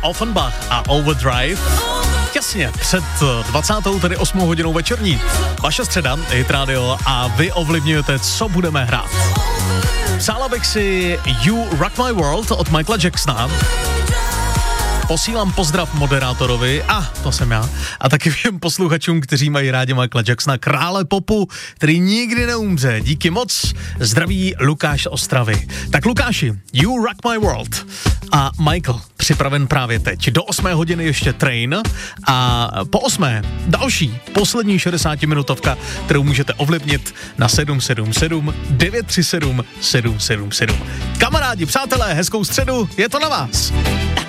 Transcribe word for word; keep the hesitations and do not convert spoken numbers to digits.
Offenbach a Overdrive. Jasně, před dvacátou, tedy osmou hodinou večerní. Vaše středa, Hit Radio, a vy ovlivňujete, co budeme hrát. Přála bych si You Rock My World od Michaela Jacksona. Posílám pozdrav moderátorovi, a ah, to jsem já, a taky všem posluchačům, kteří mají rádi Michaela Jacksona, krále popu, který nikdy neumře. Díky moc, zdraví Lukáš z Ostravy. Tak Lukáši, You Rock My World a Michael připraven právě teď. Do osmé hodiny ještě Train a po osmé další, poslední šedesátiminutovka, kterou můžete ovlivnit na sedm sedm sedm devět tři sedm sedm sedm sedm. Kamarádi, přátelé, hezkou středu, je to na vás.